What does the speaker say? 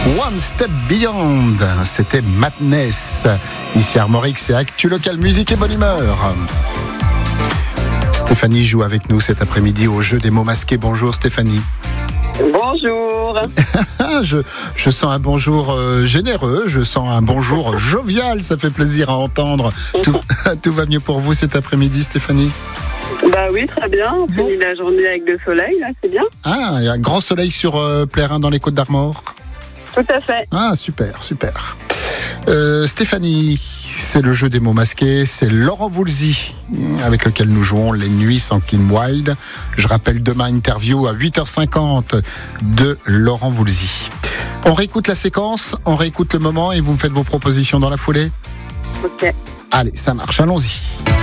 One Step Beyond, c'était Madness. Ici Armorique, c'est Actu Local, musique et bonne humeur. Stéphanie joue avec nous cet après-midi au jeu des mots masqués. Bonjour Stéphanie. Bonjour. je sens un bonjour généreux, je sens un bonjour jovial, ça fait plaisir à entendre. Tout va mieux pour vous cet après-midi Stéphanie? Bah oui, très bien. On finit la journée avec le soleil, là, c'est bien. Ah, il y a un grand soleil sur Plérin dans les Côtes d'Armor. Tout à fait. Ah, super. Stéphanie, c'est le jeu des mots masqués, c'est Laurent Voulzy avec lequel nous jouons les nuits sans Kim Wilde. Je rappelle demain interview à 8h50 de Laurent Voulzy. On réécoute la séquence, on réécoute le moment et vous me faites vos propositions dans la foulée. Ok. Allez, ça marche, allons-y.